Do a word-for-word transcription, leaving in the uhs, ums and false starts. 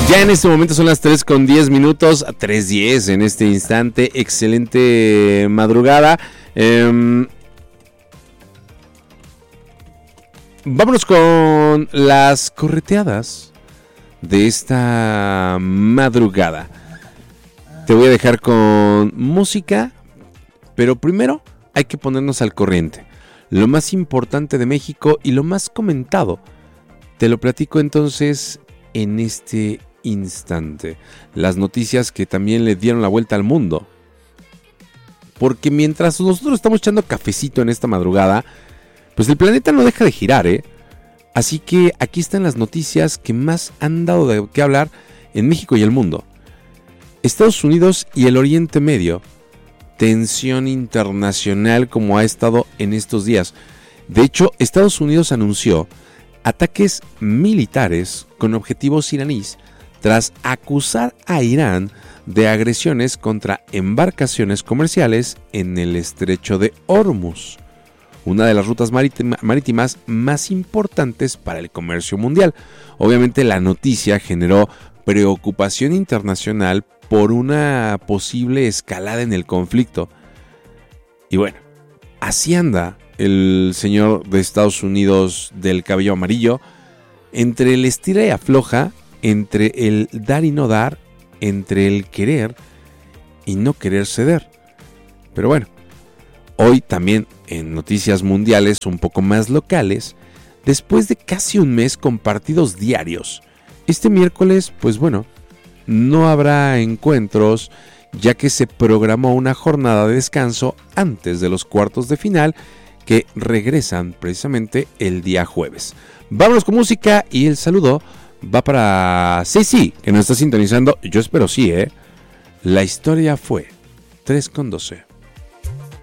Ya en este momento son las tres con diez minutos, tres diez en este instante, excelente madrugada. Eh, vámonos con las correteadas de esta madrugada. Te voy a dejar con música, pero primero hay que ponernos al corriente. Lo más importante de México y lo más comentado, te lo platico entonces en este instante. Las noticias que también le dieron la vuelta al mundo. Porque mientras nosotros estamos echando cafecito en esta madrugada, pues el planeta no deja de girar, ¿eh? Así que aquí están las noticias que más han dado de qué hablar en México y el mundo. Estados Unidos y el Oriente Medio. Tensión internacional como ha estado en estos días. De hecho, Estados Unidos anunció ataques militares con objetivos iraníes tras acusar a Irán de agresiones contra embarcaciones comerciales en el estrecho de Hormuz, una de las rutas marítima, marítimas más importantes para el comercio mundial. Obviamente la noticia generó preocupación internacional por una posible escalada en el conflicto. Y bueno, así anda el señor de Estados Unidos del cabello amarillo, entre el estira y afloja, entre el dar y no dar, entre el querer y no querer ceder. Pero bueno, hoy también en noticias mundiales un poco más locales, después de casi un mes con partidos diarios, este miércoles, pues bueno, no habrá encuentros, ya que se programó una jornada de descanso antes de los cuartos de final que regresan precisamente el día jueves. Vámonos con música y el saludo va para Ceci, que nos está sintonizando. Yo espero sí, ¿eh? La historia fue tres con doce.